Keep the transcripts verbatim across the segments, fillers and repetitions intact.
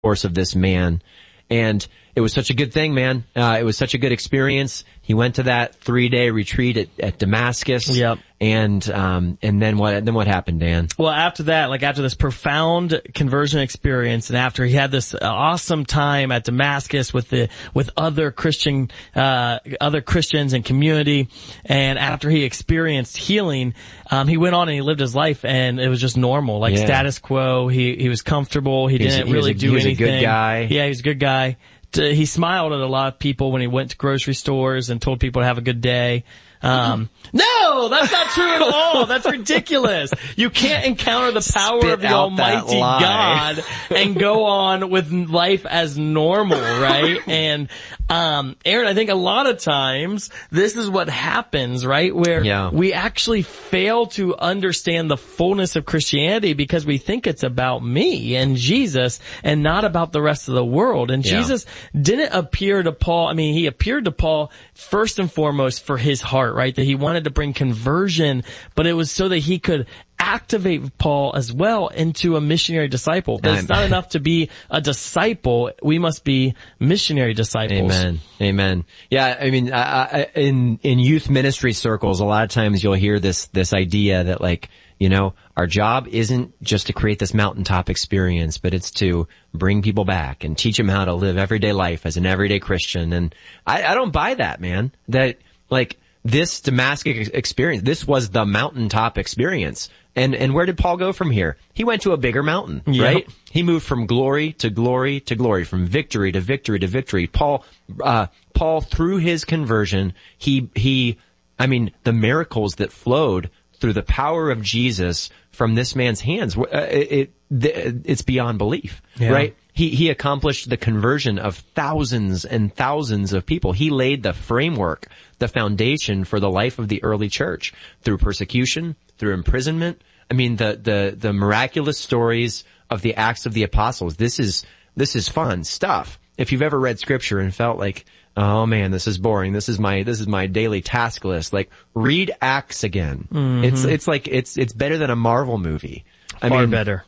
course of this man. And it was such a good thing, man. Uh, it was such a good experience. He went to that three-day retreat at, at Damascus. Yep. And, um, and then what, then what happened, Dan? Well, after that, like after this profound conversion experience, and after he had this awesome time at Damascus with the, with other Christian, uh, other Christians and community, and after he experienced healing, um, he went on and he lived his life, and it was just normal, like yeah. status quo. He, he was comfortable. He He's, didn't he really a, do he was anything. a good guy. Yeah, he was a good guy. He smiled at a lot of people when he went to grocery stores and told people to have a good day. Um, no, that's not true at all. That's ridiculous. You can't encounter the power Spit of the out Almighty God and go on with life as normal, right? And, um, Aaron, I think a lot of times this is what happens, right? Where yeah. we actually fail to understand the fullness of Christianity because we think it's about me and Jesus and not about the rest of the world. And yeah. Jesus didn't appear to Paul. I mean, he appeared to Paul first and foremost for his heart, right? That he wanted to bring conversion, but it was so that he could activate Paul as well into a missionary disciple. That it's not enough to be a disciple. We must be missionary disciples. Amen. Amen. Yeah, I mean, I, I, in, in youth ministry circles, a lot of times you'll hear this, this idea that like, you know, our job isn't just to create this mountaintop experience, but it's to bring people back and teach them how to live everyday life as an everyday Christian. And I, I don't buy that, man. That, like, this Damascus experience, this was the mountaintop experience. And, and where did Paul go from here? He went to a bigger mountain, yep. right? He moved from glory to glory to glory, from victory to victory to victory. Paul, uh, Paul, through his conversion, he, he, I mean, the miracles that flowed through the power of Jesus from this man's hands, uh, it, it, it's beyond belief, yeah. right? He, he accomplished the conversion of thousands and thousands of people. He laid the framework, the foundation for the life of the early church through persecution, through imprisonment. I mean, the, the, the miraculous stories of the Acts of the Apostles. This is, this is fun stuff. If you've ever read scripture and felt like, oh man, this is boring. This is my, this is my daily task list. Like, read Acts again. Mm-hmm. It's, it's like, it's, it's better than a Marvel movie. I Far mean, better.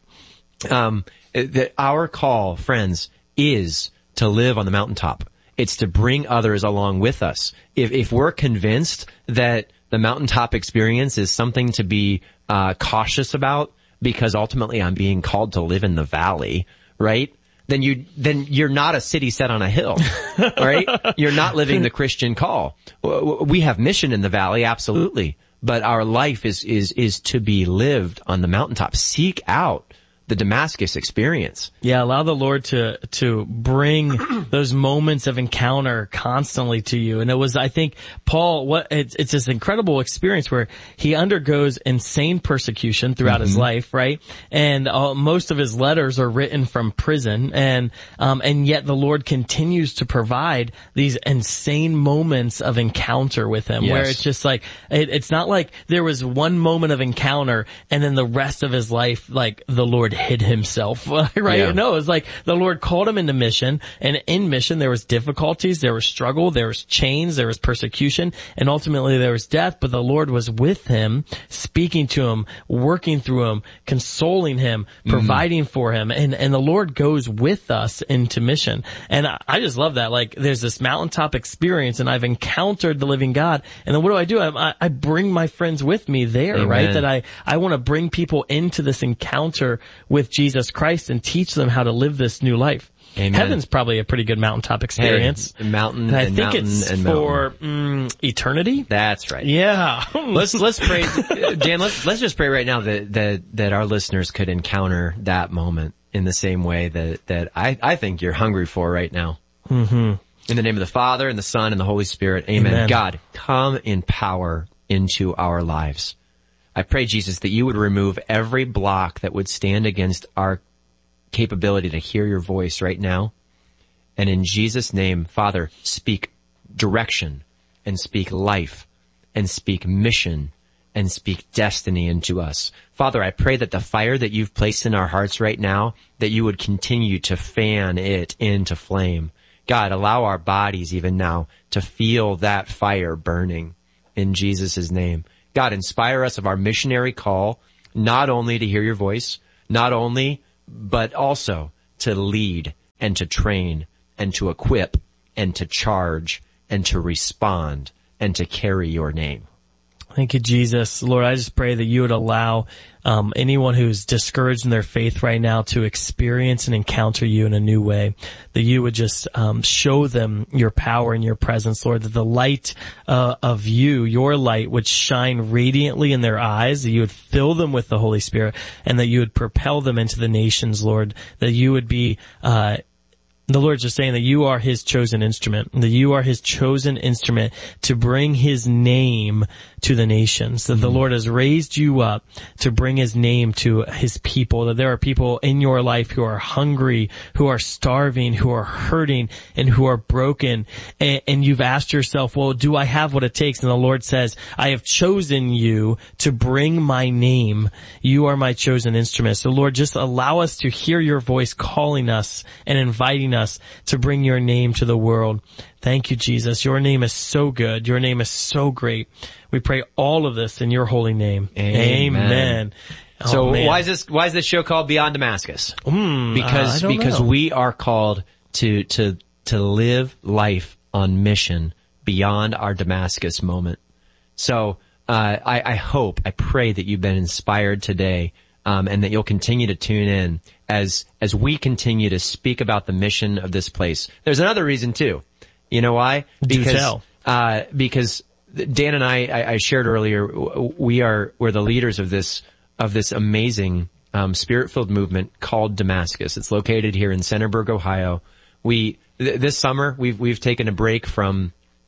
Um, that our call, friends, is to live on the mountaintop. It's to bring others along with us. If, if we're convinced that the mountaintop experience is something to be, uh, cautious about because ultimately I'm being called to live in the valley, right? Then you, then you're not a city set on a hill, right? You're not living the Christian call. We have mission in the valley, absolutely. But our life is, is, is to be lived on the mountaintop. Seek out the Damascus experience. Yeah, allow the Lord to, to bring those moments of encounter constantly to you. And it was, I think, Paul, what, it's, it's this incredible experience where he undergoes insane persecution throughout mm-hmm. his life, right? And uh, most of his letters are written from prison, and, um, and yet the Lord continues to provide these insane moments of encounter with him, yes. where it's just like, it, it's not like there was one moment of encounter and then the rest of his life, like, the Lord hid himself, right? Yeah. No, it's like the Lord called him into mission, and in mission there was difficulties, there was struggle, there was chains, there was persecution, and ultimately there was death, but the Lord was with him, speaking to him, working through him, consoling him, providing mm. for him, and, and the Lord goes with us into mission. And I, I just love that. Like, there's this mountaintop experience, and I've encountered the living God, and then what do I do? I, I bring my friends with me there, Amen. Right? That I, I want to bring people into this encounter with Jesus Christ and teach them how to live this new life. Amen. Heaven's probably a pretty good mountaintop experience. Hey, mountain and I and think mountain it's and for mm, eternity. That's right. Yeah. let's let's pray, Dan. Let's let's just pray right now that that that our listeners could encounter that moment in the same way that that I I think you're hungry for right now. Mm-hmm. In the name of the Father and the Son and the Holy Spirit. Amen. Amen. God, come in power into our lives. I pray, Jesus, that you would remove every block that would stand against our capability to hear your voice right now. And in Jesus' name, Father, speak direction and speak life and speak mission and speak destiny into us. Father, I pray that the fire that you've placed in our hearts right now, that you would continue to fan it into flame. God, allow our bodies even now to feel that fire burning in Jesus' name. God, inspire us of our missionary call, not only to hear your voice, not only, but also to lead and to train and to equip and to charge and to respond and to carry your name. Thank you, Jesus. Lord, I just pray that you would allow um, anyone who's discouraged in their faith right now to experience and encounter you in a new way, that you would just um, show them your power and your presence, Lord, that the light uh, of you, your light, would shine radiantly in their eyes, that you would fill them with the Holy Spirit, and that you would propel them into the nations, Lord, that you would be uh the Lord's just saying that you are his chosen instrument, that you are his chosen instrument to bring his name to the nations, that mm-hmm. the Lord has raised you up to bring his name to his people, that there are people in your life who are hungry, who are starving, who are hurting, and who are broken. And, and you've asked yourself, well, do I have what it takes? And the Lord says, I have chosen you to bring my name. You are my chosen instrument. So Lord, just allow us to hear your voice calling us and inviting us to bring your name to the world. Thank you, Jesus. Your name is so good. Your name is so great. We pray all of this in your holy name. Amen. Amen. Oh, so man. why is this, why is this show called Beyond Damascus? Mm, because, uh, because know. we are called to, to, to live life on mission beyond our Damascus moment. So, uh, I, I hope, I pray that you've been inspired today, um, and that you'll continue to tune in as, as we continue to speak about the mission of this place. There's another reason too. You know why? Do tell. Uh, because Dan and I, I, I shared earlier, we are, we're the leaders of this, of this amazing, um, spirit-filled movement called Damascus. It's located here in Centerburg, Ohio. We, th- this summer, we've, we've taken a break from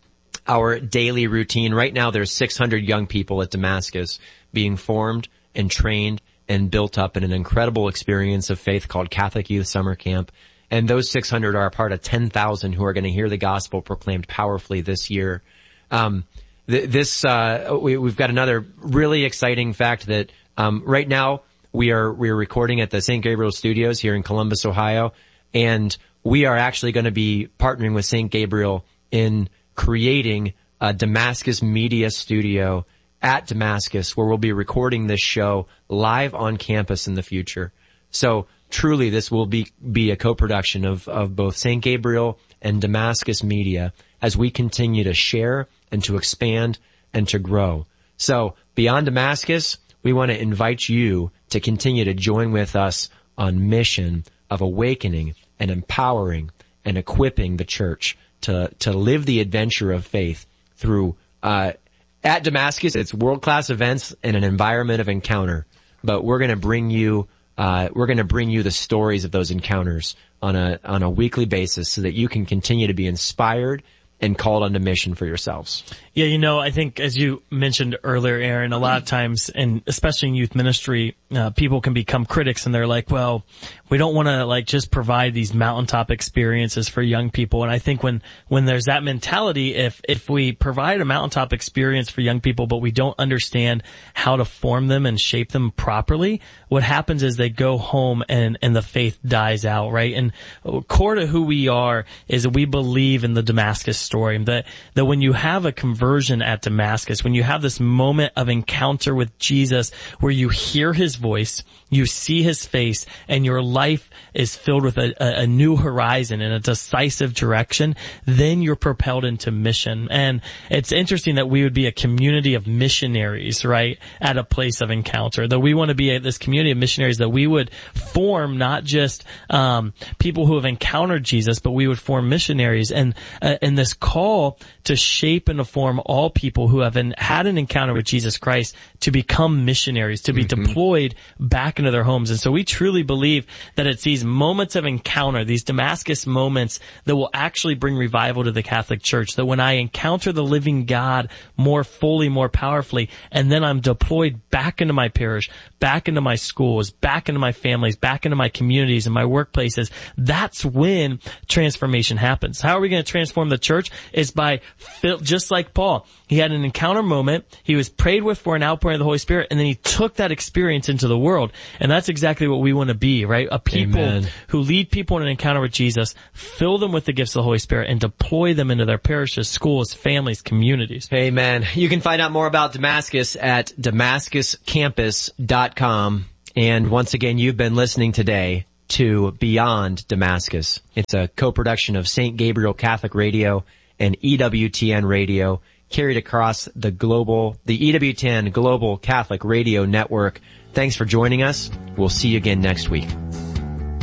our daily routine. Right now, there's six hundred young people at Damascus being formed and trained and built up in an incredible experience of faith called Catholic Youth Summer Camp. And those six hundred are a part of ten thousand who are going to hear the gospel proclaimed powerfully this year. Um, th- this, uh, we, we've got another really exciting fact that, um, right now we are, we're recording at the Saint Gabriel Studios here in Columbus, Ohio. And we are actually going to be partnering with Saint Gabriel in creating a Damascus Media Studio at Damascus, where we'll be recording this show live on campus in the future. So truly, this will be, be a co-production of, of both Saint Gabriel and Damascus Media as we continue to share and to expand and to grow. So beyond Damascus, we want to invite you to continue to join with us on mission of awakening and empowering and equipping the church to, to live the adventure of faith through, uh, at Damascus, it's world-class events and an environment of encounter. But we're going to bring you, uh, we're going to bring you the stories of those encounters on a, on a weekly basis so that you can continue to be inspired and called onto mission for yourselves. Yeah, you know, I think as you mentioned earlier, Aaron, a lot of times, and especially in youth ministry, uh, people can become critics and they're like, well, we don't want to like just provide these mountaintop experiences for young people. And I think when, when there's that mentality, if, if we provide a mountaintop experience for young people, but we don't understand how to form them and shape them properly, what happens is they go home and, and the faith dies out, right? And core to who we are is that we believe in the Damascus story, that, that when you have a conversion at Damascus, when you have this moment of encounter with Jesus where you hear his voice, you see his face, and your life is filled with a, a, a new horizon and a decisive direction, then you're propelled into mission. And it's interesting that we would be a community of missionaries, right, at a place of encounter, that we want to be a, this community of missionaries, that we would form not just um people who have encountered Jesus, but we would form missionaries. And uh, and this call to shape and to form all people who have an, had an encounter with Jesus Christ to become missionaries, to be mm-hmm. deployed back into their homes. And so we truly believe that it's these moments of encounter, these Damascus moments, that will actually bring revival to the Catholic Church. That when I encounter the living God more fully, more powerfully, and then I'm deployed back into my parish, back into my schools, back into my families, back into my communities and my workplaces, that's when transformation happens. How are we going to transform the church? Is by, just like Paul, he had an encounter moment, he was prayed with for an outpouring of the Holy Spirit, and then he took that experience into the world. And that's exactly what we want to be, right? A people Amen. Who lead people in an encounter with Jesus, fill them with the gifts of the Holy Spirit, and deploy them into their parishes, schools, families, communities. Amen. You can find out more about Damascus at damascus campus dot com. And once again, you've been listening today to Beyond Damascus. It's a co-production of Saint Gabriel Catholic Radio and E W T N Radio, carried across the global, the E W T N Global Catholic Radio Network. Thanks for joining us. We'll see you again next week.